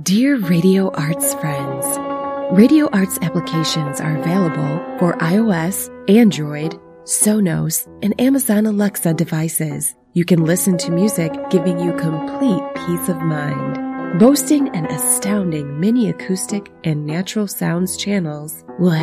Dear Radio Arts friends, Radio Arts applications are available for iOS, Android, Sonos, and Amazon Alexa devices. You can listen to music giving you complete peace of mind. Boasting an astounding mini acoustic and natural sounds channels will